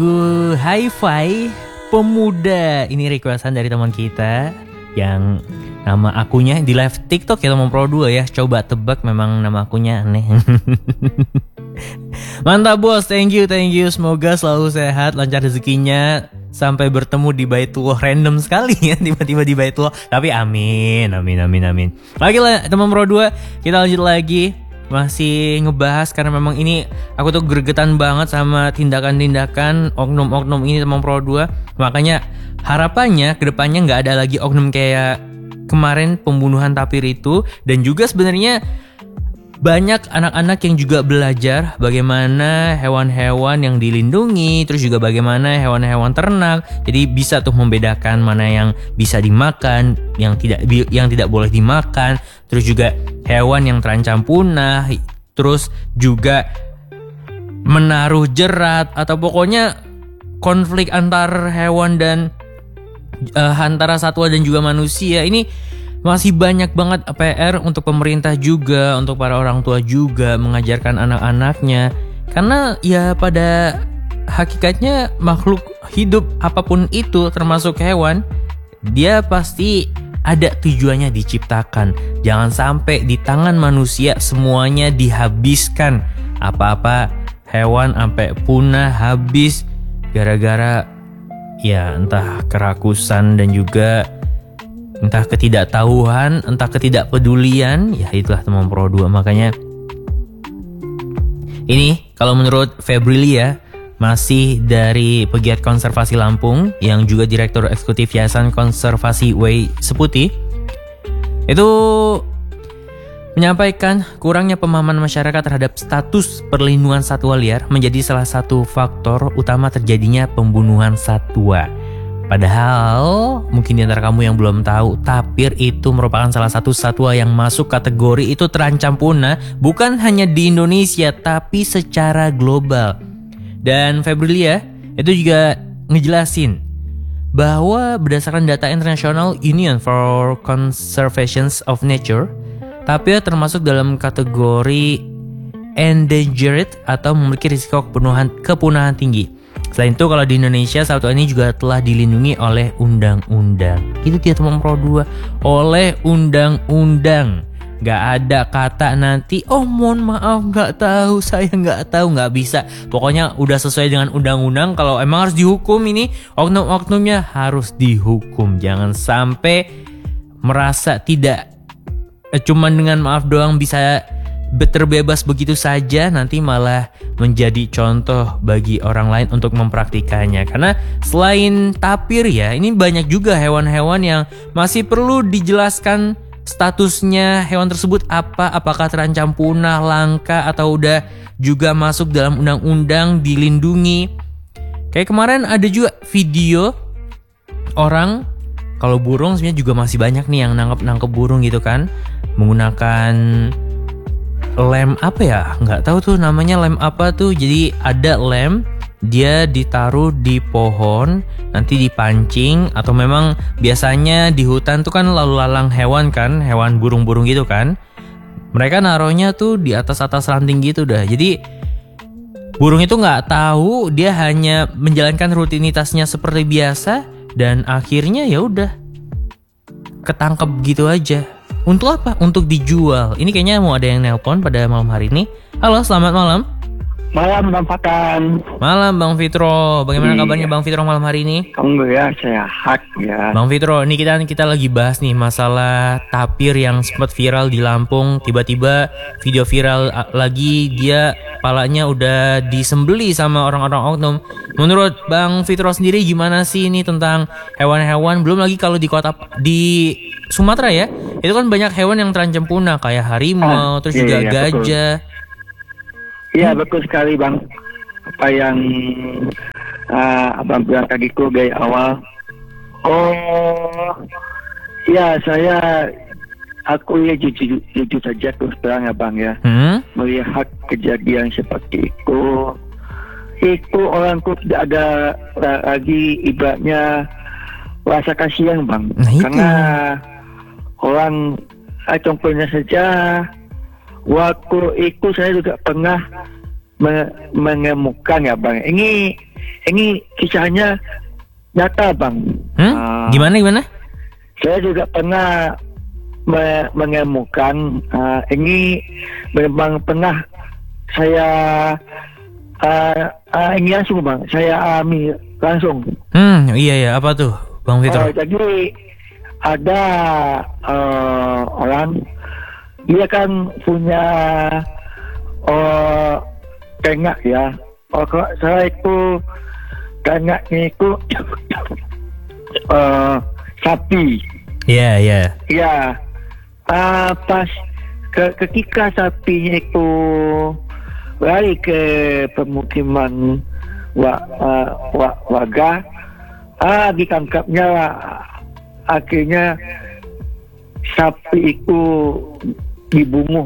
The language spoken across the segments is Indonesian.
Hi-Fi pemuda. Ini requestan dari teman kita yang nama akunnya di live TikTok ya, teman Pro 2 ya. Coba tebak, memang nama akunnya aneh. Mantap bos, thank you. Semoga selalu sehat, lancar rezekinya, sampai bertemu di Baitullah. Random sekali ya, tiba-tiba di Baitullah. Tapi amin. Oke lah teman Pro 2, kita lanjut lagi. Masih ngebahas karena memang ini aku tuh gregetan banget sama tindakan-tindakan oknum-oknum ini teman Pro 2. Makanya harapannya kedepannya nggak ada lagi oknum kayak kemarin pembunuhan tapir itu. Dan juga sebenarnya banyak anak-anak yang juga belajar bagaimana hewan-hewan yang dilindungi, terus juga bagaimana hewan-hewan ternak. Jadi bisa tuh membedakan mana yang bisa dimakan, yang tidak boleh dimakan. Terus juga hewan yang terancam punah, terus juga menaruh jerat, atau pokoknya konflik antar hewan dan antara satwa dan juga manusia. Ini masih banyak banget PR untuk pemerintah juga, untuk para orang tua juga mengajarkan anak-anaknya. Karena ya pada hakikatnya makhluk hidup apapun itu termasuk hewan, dia pasti ada tujuannya diciptakan. Jangan sampai di tangan manusia semuanya dihabiskan. Apa-apa hewan sampai punah habis gara-gara ya entah kerakusan dan juga entah ketidaktahuan, entah ketidakpedulian. Ya itulah teman Pro 2. Makanya ini kalau menurut Febrilia, masih dari pegiat konservasi Lampung yang juga Direktur Eksekutif Yayasan Konservasi Way Seputi, itu menyampaikan kurangnya pemahaman masyarakat terhadap status perlindungan satwa liar menjadi salah satu faktor utama terjadinya pembunuhan satwa. Padahal mungkin di antara kamu yang belum tahu, tapir itu merupakan salah satu satwa yang masuk kategori itu terancam punah, bukan hanya di Indonesia tapi secara global. Dan Febrilia itu juga ngejelasin bahwa berdasarkan data International Union for Conservation of Nature, tapir termasuk dalam kategori endangered atau memiliki risiko kepunahan tinggi. Selain itu kalau di Indonesia satwa ini juga telah dilindungi oleh undang-undang. Itu dia teman Pro 2, oleh undang-undang. Gak ada kata nanti mohon maaf gak tahu, saya gak tahu, gak bisa. Pokoknya udah sesuai dengan undang-undang. Kalau emang harus dihukum, ini oknum-oknumnya harus dihukum. Jangan sampai merasa tidak cuman dengan maaf doang bisa terbebas begitu saja, nanti malah menjadi contoh bagi orang lain untuk mempraktikannya. Karena selain tapir ya, ini banyak juga hewan-hewan yang masih perlu dijelaskan statusnya hewan tersebut apakah terancam punah, langka, atau udah juga masuk dalam undang-undang dilindungi. Kayak kemarin ada juga video orang, kalau burung sebenarnya juga masih banyak nih yang nangkep burung gitu kan, menggunakan lem apa ya, nggak tahu tuh namanya lem apa tuh. Jadi ada lem, dia ditaruh di pohon, nanti dipancing, atau memang biasanya di hutan tuh kan lalu lalang hewan kan, hewan burung-burung gitu kan, mereka naruhnya tuh di atas ranting gitu dah. Jadi burung itu nggak tahu, dia hanya menjalankan rutinitasnya seperti biasa, dan akhirnya ya udah ketangkep gitu aja. Untuk apa? Untuk dijual. Ini kayaknya mau ada yang nelpon pada malam hari ini. Halo, selamat malam. Malam Bang Fatan. Malam Bang Fitro. Bagaimana kabarnya Bang Fitro malam hari ini? Alhamdulillah sehat ya. Bang Fitro, ini kita lagi bahas nih masalah tapir yang sempat viral di Lampung. Tiba-tiba video viral lagi, dia kepalanya udah disembeli sama orang-orang oknum. Menurut Bang Fitro sendiri gimana sih ini tentang hewan-hewan? Belum lagi kalau di Sumatera ya, itu kan banyak hewan yang terancam punah kayak harimau, terus juga gajah. Iya betul sekali Bang. Apa yang Abang bilang tadi tuh dari awal. Ya aku ya jujur saja terus terang ya Bang ya. Melihat kejadian seperti itu orang tuh tidak ada lagi ibaratnya rasa kasihan Bang. Karena orang contohnya saja, waktu itu saya juga pernah menemukan ya Bang. Ini ini kisahnya nyata bang. Gimana? Saya juga pernah menemukan ini memang pernah saya ini langsung bang, saya alami langsung. Iya apa tuh Bang Fitro? Jadi ada orang, dia kan punya tengak ya. Kalau saya itu tengaknya itu sapi. Iya. Ya, pas ketika sapinya itu lari ke pemukiman warga, ditangkapnya lah. Akhirnya sapi itu dibunuh.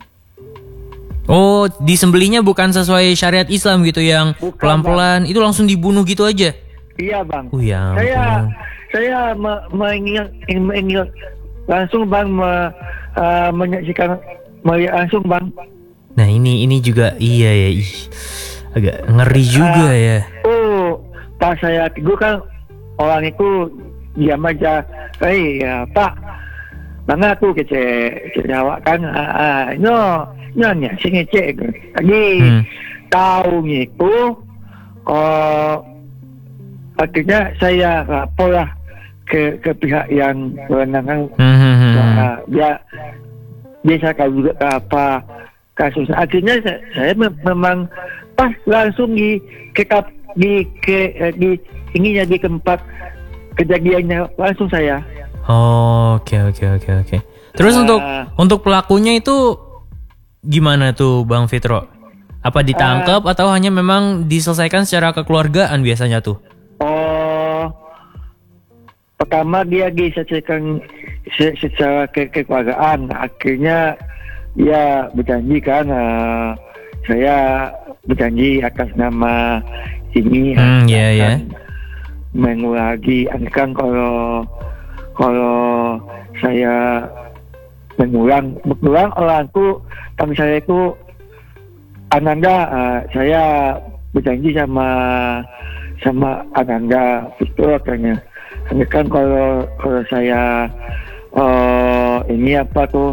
Oh, disembelihnya bukan sesuai syariat Islam gitu, yang Bukan, pelan-pelan itu langsung dibunuh gitu aja? Iya bang. Ya Saya mengingat langsung bang, menyaksikan melihat langsung bang. Nah ini juga iya ya, agak ngeri juga ya. Pas saya tidur kan orang itu diam aja. Ya Pak, mana aku kecewa kan? Nyonya sini cek lagi tahunya itu. Akhirnya saya lapor lah ke pihak yang berwenang. Biasa kalau juga apa kasus. Akhirnya saya memang pas langsung di tempat kejadiannya langsung saya. Oke. Terus untuk pelakunya itu gimana tuh Bang Fitro? Apa ditangkap atau hanya memang diselesaikan secara kekeluargaan biasanya tuh? Pertama dia diselesaikan secara kekeluargaan. Akhirnya dia berjanji kan, saya berjanji atas nama ini mengulangi. Kan kalau saya mengulang orangku, kami saya itu Ananda, saya berjanji sama Ananda itu katanya. Kan kalau saya ini apa tuh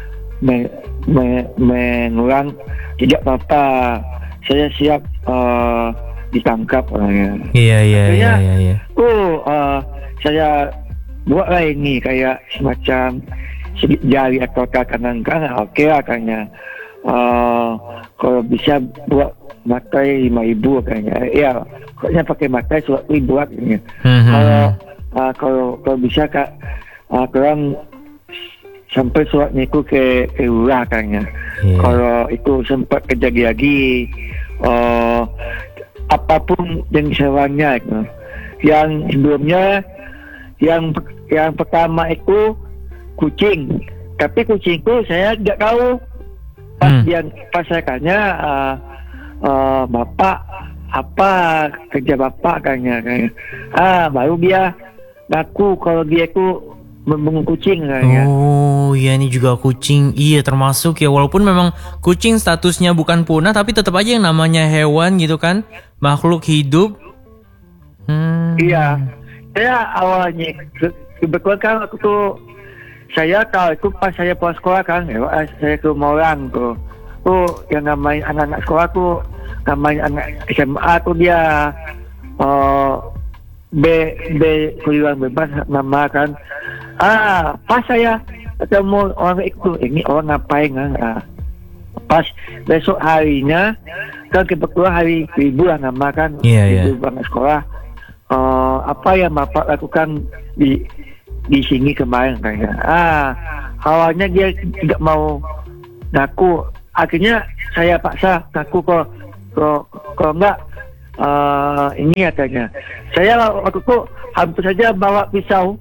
mengulang tidak apa-apa, saya siap ditangkap orangnya. Iya. Saya buatlah ini kayak semacam sedikit jari atau kanan oke lah kayaknya. Kalau bisa buat makai 5.000 kayaknya. Ya, pokoknya pakai makai 1.000 kayaknya. Kalau bisa kak, kurang sampai suratnya itu ke lurah kayaknya. Kalau itu sempat kejadian lagi, apapun yang disewanya itu. Yang sebelumnya, yang pertama itu kucing, tapi kucing itu saya tidak tahu. Pas saya tanya, bapak apa kerja bapak kayaknya. Baru dia ngaku kalau dia itu membunuh kucing kayaknya. Oh iya, ini juga kucing. Iya termasuk ya, walaupun memang kucing statusnya bukan punah, tapi tetap aja yang namanya hewan gitu kan, makhluk hidup. Iya, saya awalnya kebetulan kan aku tuh, saya tahu itu pas saya pulang sekolah kan, saya ke Morang tuh. Yang namanya anak-anak sekolah tuh, namanya anak SMA tuh dia B kuliah bebas nama kan. Pas saya ketemu orang itu, ini orang ngapain kan? Pas besok harinya kan kebetulan hari libur lah nama kan, libur banget sekolah. Apa yang bapak lakukan di sini kemarin kayaknya. Awalnya dia tidak mau ngaku. Akhirnya saya paksa ngaku kalau enggak ini katanya. Saya waktu itu hampir saja bawa pisau.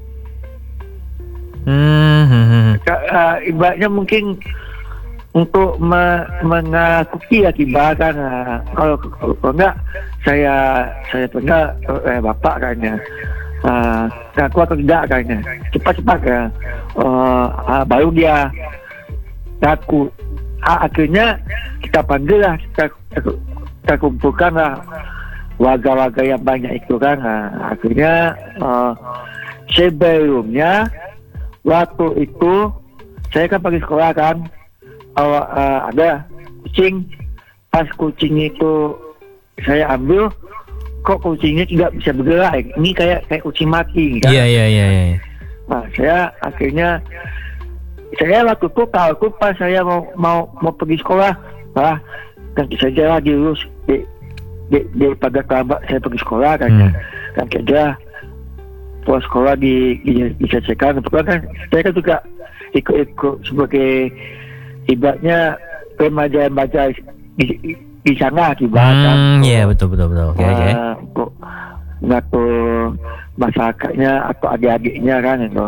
Ibaratnya mungkin untuk mengakuti akibat kan. Kalau enggak saya pernah bapak kayaknya. Ngaku atau tidak kayaknya. Cepat ya. Baru dia ngaku. Akhirnya kita panggil lah, kita kumpulkan lah warga-warga yang banyak itu kan. Akhirnya sebelumnya waktu itu saya kan pergi sekolah kan, ada kucing. Pas kucing itu saya ambil, kok kucingnya tidak bisa bergerak. Ini kayak kucing mati kan. Iya. Nah, saya akhirnya waktu itu tahu pas saya mau pergi sekolah, nanti saja lagi lulus di pada kabar saya pergi sekolah kan. Kan kerja puas sekolah diselesaikan. Kan saya kan juga ikut sebagai ibaratnya remaja di sana akibatnya. Iya betul. Oke. Untuk ngatur masyarakatnya atau adik-adiknya kan itu.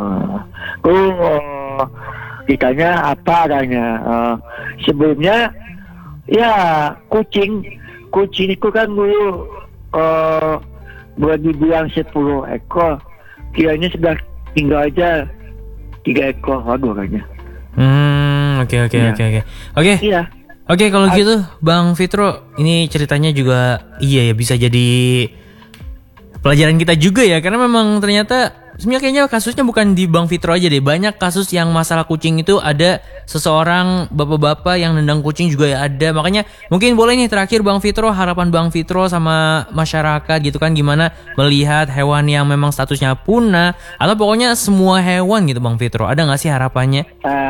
Ditanya apa katanya. Sebelumnya ya kucing itu kan dulu boleh dibilang 10 ekor. Kiranya sudah tinggal aja 3 ekor. Waduh kayaknya. Oke. Iya. Oke, kalau gitu Bang Fitro, ini ceritanya juga ya bisa jadi pelajaran kita juga ya, karena memang ternyata sebenarnya kayaknya kasusnya bukan di Bang Fitro aja deh. Banyak kasus yang masalah kucing itu ada seseorang bapak-bapak yang nendang kucing juga ya ada. Makanya mungkin boleh nih terakhir Bang Fitro, harapan Bang Fitro sama masyarakat gitu kan, gimana melihat hewan yang memang statusnya punah atau pokoknya semua hewan gitu Bang Fitro. Ada nggak sih harapannya?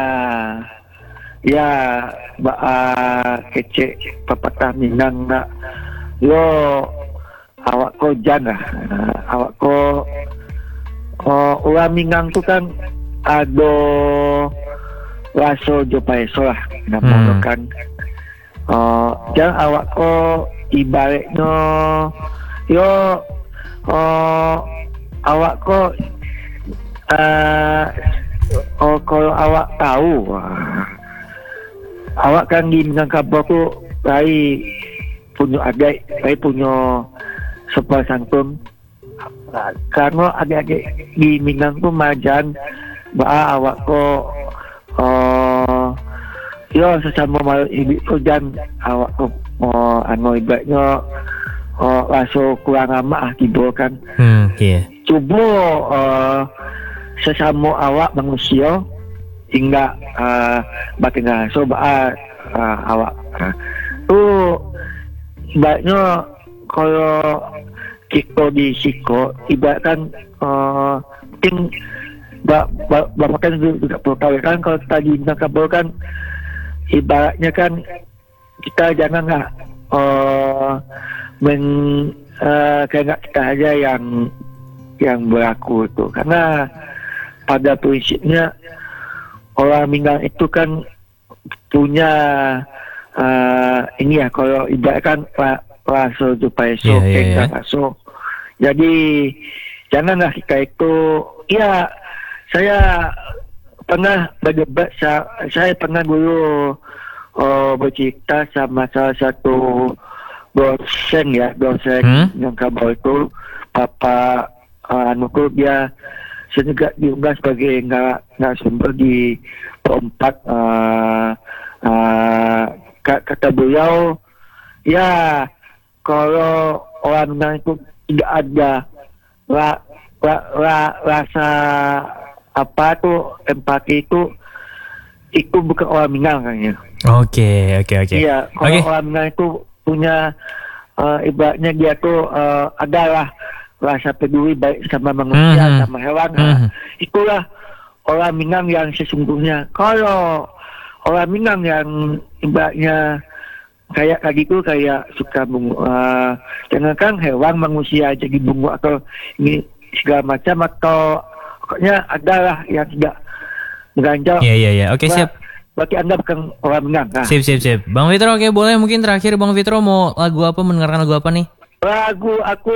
Ya, kecek pepatah Minang nak yo awak ko jangan awak ko orang Minang tu kan ada raso jopaeso lah namanya kan. Jangan awak ko ibaratnya yo awak ko kalau awak tahu awak kan di Minangkabau tu Rai punya adik, Rai punya sopan santun. Karena adik-adik di Minang tu majan awak ko yo sesama mal ibu ko jan awak ko ibaratnya rasa kurang amat tiba kan. Cuba sesama awak manusia hingga batingan awak tu ibaratnya kalau kita di siko ibaratkan ting bapak kan juga perlu tahu kan, kalau tadi Minangkabau kan ibaratnya kan kita janganlah kayak kita aja yang berlaku itu, karena pada prinsipnya orang Minang itu kan punya ini ya, kalau ibaratkan raso jupaeso raso. Jadi janganlah kita itu ya. Saya pernah berdebat, saya pernah dulu bercerita sama salah satu dosen Minangkabau itu, Papa Anuku, dia senegak diunggah sebagai narasumber di P4. Kata beliau, ya kalau orang Minang itu tidak ada rasa apa tuh empati itu bukan orang Minang kayaknya. Oke. Iya, kalau orang Minang itu punya ibaratnya dia tuh adalah rasa peduli baik sama manusia sama hewan. Itulah orang Minang yang sesungguhnya. Kalau orang Minang yang ibaratnya kayak gitu, kayak suka bungu, jangankan hewan, manusia jadi bungu atau ini segala macam, atau pokoknya adalah yang tidak mengganjal. Iya. Oke, siap. Berarti Anda bukan orang Minang. Sip. Bang Fitro, oke, boleh mungkin terakhir Bang Fitro mau lagu apa, mendengarkan lagu apa nih? Lagu aku